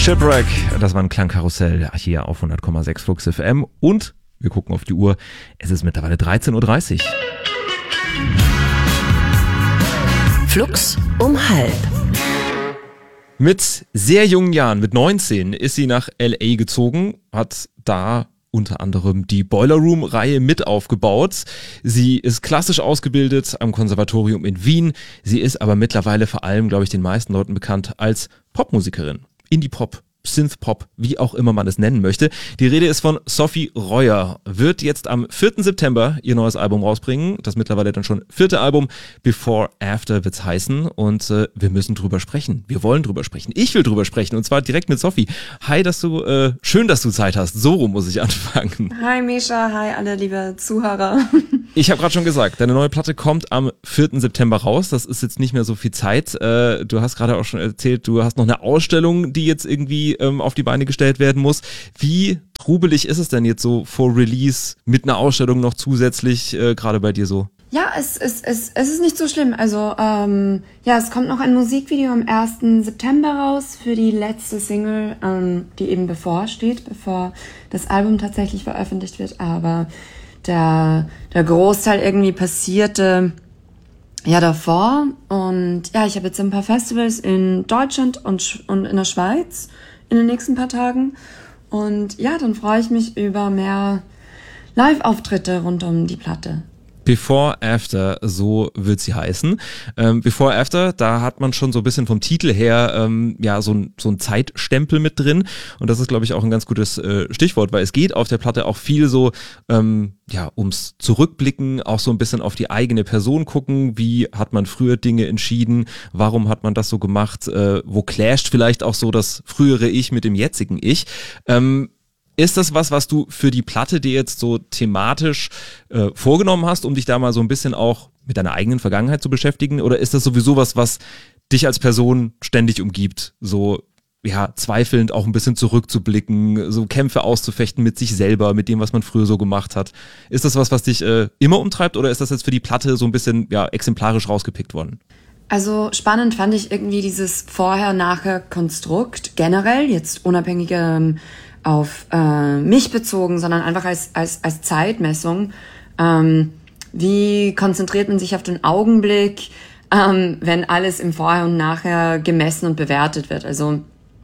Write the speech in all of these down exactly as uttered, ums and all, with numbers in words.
Shipwreck, das war ein Klangkarussell hier auf hundert Komma sechs Flux F M und wir gucken auf die Uhr, es ist mittlerweile dreizehn Uhr dreißig. Flux um halb. Mit sehr jungen Jahren, mit neunzehn, ist sie nach L A gezogen, hat da unter anderem die Boiler Room-Reihe mit aufgebaut. Sie ist klassisch ausgebildet am Konservatorium in Wien. Sie ist aber mittlerweile vor allem, glaube ich, den meisten Leuten bekannt als Popmusikerin. Indie-Pop, Synth-Pop, wie auch immer man es nennen möchte. Die Rede ist von Sophie Royer. Wird jetzt am vierten September ihr neues Album rausbringen. Das mittlerweile dann schon vierte Album. Before After wird's heißen. Und äh, wir müssen drüber sprechen. Wir wollen drüber sprechen. Ich will drüber sprechen. Und zwar direkt mit Sophie. Hi, dass du, äh, schön, dass du Zeit hast. So rum muss ich anfangen. Hi Misha, hi alle liebe Zuhörer. Ich habe gerade schon gesagt, deine neue Platte kommt am vierten September raus. Das ist jetzt nicht mehr so viel Zeit. Äh, du hast gerade auch schon erzählt, du hast noch eine Ausstellung, die jetzt irgendwie ähm, auf die Beine gestellt werden muss. Wie trubelig ist es denn jetzt so vor Release mit einer Ausstellung noch zusätzlich äh, gerade bei dir so? Ja, es, es, es, es ist nicht so schlimm. Also ähm, ja, es kommt noch ein Musikvideo am ersten September raus für die letzte Single, ähm, die eben bevorsteht, bevor das Album tatsächlich veröffentlicht wird. Aber der, der Großteil irgendwie passierte ja davor. Und ja, ich habe jetzt ein paar Festivals in Deutschland und, und in der Schweiz in den nächsten paar Tagen. Und ja, dann freue ich mich über mehr Live-Auftritte rund um die Platte. Before After, so wird sie heißen. Ähm, Before After, da hat man schon so ein bisschen vom Titel her ähm, ja so ein, so ein Zeitstempel mit drin und das ist, glaube ich, auch ein ganz gutes äh, Stichwort, weil es geht auf der Platte auch viel so ähm, ja ums Zurückblicken, auch so ein bisschen auf die eigene Person gucken, wie hat man früher Dinge entschieden, warum hat man das so gemacht, äh, wo clasht vielleicht auch so das frühere Ich mit dem jetzigen Ich. Ähm, Ist das was, was du für die Platte dir jetzt so thematisch äh, vorgenommen hast, um dich da mal so ein bisschen auch mit deiner eigenen Vergangenheit zu beschäftigen? Oder ist das sowieso was, was dich als Person ständig umgibt? So, ja, zweifelnd auch ein bisschen zurückzublicken, so Kämpfe auszufechten mit sich selber, mit dem, was man früher so gemacht hat. Ist das was, was dich äh, immer umtreibt oder ist das jetzt für die Platte so ein bisschen ja exemplarisch rausgepickt worden? Also spannend fand ich irgendwie dieses Vorher-Nachher-Konstrukt generell, jetzt unabhängig ähm, auf äh, mich bezogen, sondern einfach als als als Zeitmessung. Ähm, wie konzentriert man sich auf den Augenblick, ähm, wenn alles im Vorher und Nachher gemessen und bewertet wird? Also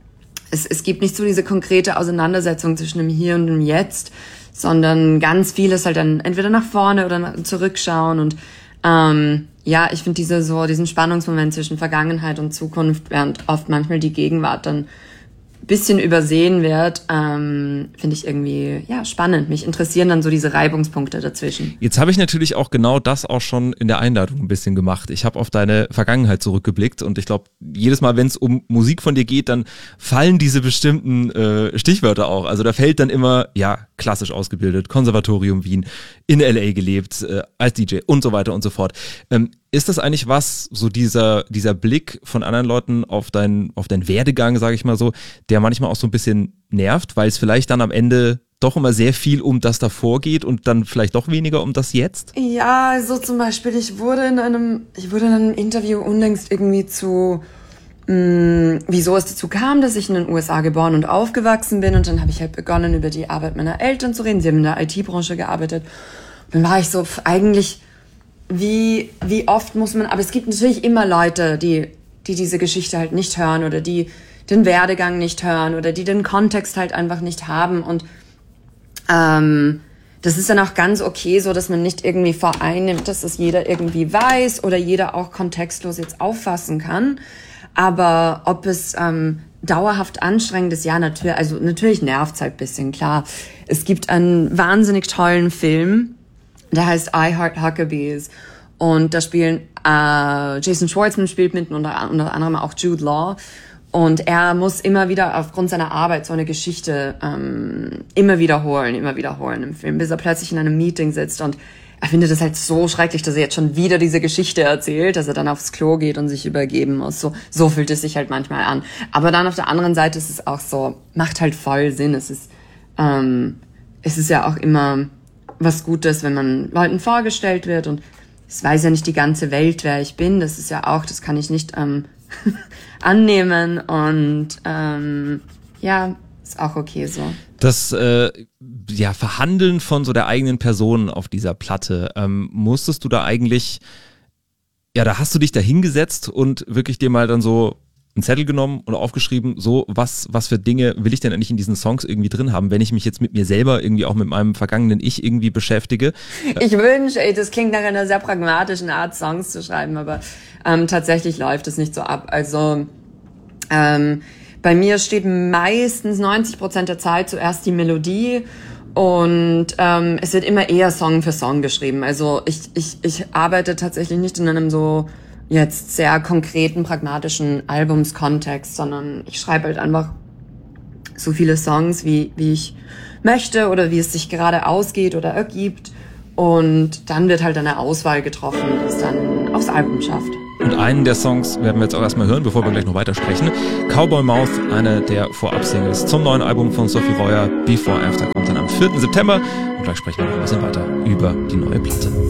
es es gibt nicht so diese konkrete Auseinandersetzung zwischen dem Hier und dem Jetzt, sondern ganz vieles halt dann entweder nach vorne oder nach, zurückschauen und ähm, ja, ich finde diese so diesen Spannungsmoment zwischen Vergangenheit und Zukunft, während oft manchmal die Gegenwart dann bisschen übersehen wird, ähm, finde ich irgendwie ja spannend. Mich interessieren dann so diese Reibungspunkte dazwischen. Jetzt habe ich natürlich auch genau das auch schon in der Einleitung ein bisschen gemacht. Ich habe auf deine Vergangenheit zurückgeblickt und ich glaube, jedes Mal, wenn es um Musik von dir geht, dann fallen diese bestimmten äh, Stichwörter auch. Also da fällt dann immer, ja, klassisch ausgebildet, Konservatorium Wien, in L A gelebt, äh, als D J und so weiter und so fort. Ähm, Ist das eigentlich was, so dieser dieser Blick von anderen Leuten auf deinen auf deinen Werdegang, sage ich mal so, der manchmal auch so ein bisschen nervt, weil es vielleicht dann am Ende doch immer sehr viel um das davor geht und dann vielleicht doch weniger um das Jetzt? Ja, so zum Beispiel, ich wurde in einem ich wurde in einem Interview unlängst irgendwie zu mh, wieso es dazu kam, dass ich in den U S A geboren und aufgewachsen bin und dann habe ich halt begonnen, über die Arbeit meiner Eltern zu reden. Sie haben in der I T-Branche gearbeitet. Und dann war ich so pf, eigentlich Wie, wie oft muss man, aber es gibt natürlich immer Leute, die, die diese Geschichte halt nicht hören oder die den Werdegang nicht hören oder die den Kontext halt einfach nicht haben und, ähm, das ist dann auch ganz okay so, dass man nicht irgendwie voreinnimmt, dass das jeder irgendwie weiß oder jeder auch kontextlos jetzt auffassen kann, aber ob es, ähm, dauerhaft anstrengend ist, ja, natürlich, also natürlich nervt's halt ein bisschen, klar. Es gibt einen wahnsinnig tollen Film, der heißt I Heart Huckabees und da spielen äh, Jason Schwartzman spielt mit unter, unter anderem auch Jude Law und er muss immer wieder aufgrund seiner Arbeit so eine Geschichte ähm, immer wiederholen, immer wiederholen im Film, bis er plötzlich in einem Meeting sitzt und er findet es halt so schrecklich, dass er jetzt schon wieder diese Geschichte erzählt, dass er dann aufs Klo geht und sich übergeben muss. So, so fühlt es sich halt manchmal an. Aber dann auf der anderen Seite ist es auch so, macht halt voll Sinn. Es ist, ähm, es ist ja auch immer was Gutes, wenn man Leuten vorgestellt wird und es weiß ja nicht die ganze Welt, wer ich bin. Das ist ja auch, das kann ich nicht ähm, annehmen und ähm, ja, ist auch okay so. Das äh, ja, Verhandeln von so der eigenen Person auf dieser Platte, ähm, musstest du da eigentlich, ja, da hast du dich da hingesetzt und wirklich dir mal dann so einen Zettel genommen und aufgeschrieben, so was was für Dinge will ich denn eigentlich in diesen Songs irgendwie drin haben, wenn ich mich jetzt mit mir selber irgendwie auch mit meinem vergangenen Ich irgendwie beschäftige. Ich wünsche, ey, das klingt nach einer sehr pragmatischen Art, Songs zu schreiben, aber ähm, tatsächlich läuft es nicht so ab. Also ähm, bei mir steht meistens neunzig Prozent der Zeit zuerst die Melodie und ähm, es wird immer eher Song für Song geschrieben. Also ich ich ich arbeite tatsächlich nicht in einem so jetzt sehr konkreten, pragmatischen Albumskontext, sondern ich schreibe halt einfach so viele Songs, wie wie ich möchte oder wie es sich gerade ausgeht oder ergibt. Und dann wird halt eine Auswahl getroffen, die es dann aufs Album schafft. Und einen der Songs werden wir jetzt auch erstmal hören, bevor wir gleich noch weitersprechen. Cowboy Mouth, eine der Vorab-Singles zum neuen Album von Sophie Reuer. Before After kommt dann am vierten September. Und gleich sprechen wir noch ein bisschen weiter über die neue Platte.